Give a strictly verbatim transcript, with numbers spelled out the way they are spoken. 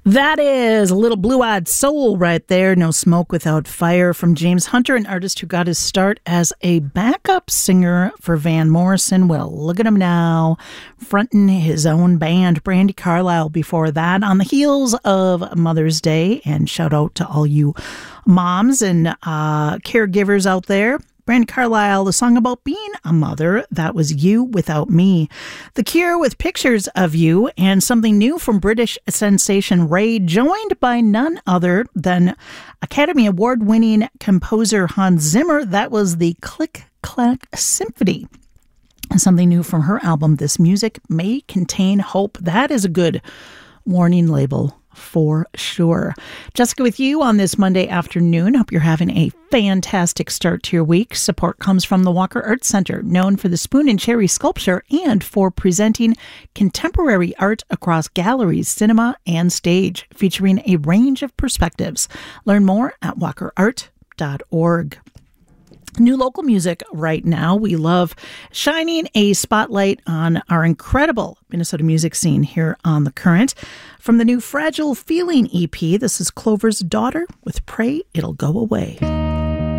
That is a little blue-eyed soul right there. No Smoke Without Fire from James Hunter, an artist who got his start as a backup singer for Van Morrison. Well, look at him now, fronting his own band. Brandi Carlile before that, on the heels of Mother's Day. And shout out to all you moms and uh, caregivers out there. Brandi Carlile, the song about being a mother, that was You Without Me. The Cure with Pictures of You, and something new from British sensation Ray, joined by none other than Academy Award-winning composer Hans Zimmer. That was the Click Clack Symphony. And something new from her album, This Music May Contain Hope. That is a good warning label for sure. Jessica with you on this Monday afternoon. Hope you're having a fantastic start to your week. Support comes from the Walker Arts Center, known for the Spoon and Cherry sculpture and for presenting contemporary art across galleries, cinema, and stage, featuring a range of perspectives. Learn more at walker art dot org. New local music right now. We love shining a spotlight on our incredible Minnesota music scene here on The Current. From the new Fragile Feeling E P, this is Clover's Daughter with Pray It'll Go Away.